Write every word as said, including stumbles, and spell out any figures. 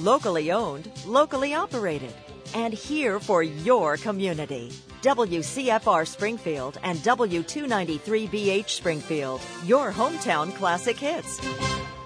Locally owned, locally operated, and here for your community. W C F R Springfield and W two ninety-three B H Springfield, your hometown classic hits.